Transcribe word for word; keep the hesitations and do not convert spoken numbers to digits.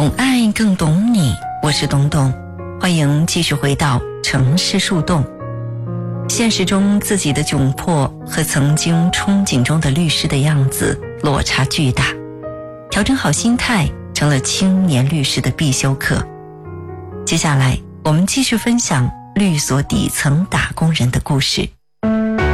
懂爱更懂你，我是董董，欢迎继续回到城市树洞。现实中自己的窘迫和曾经憧憬中的律师的样子落差巨大，调整好心态成了青年律师的必修课。接下来我们继续分享律所底层打工人的故事。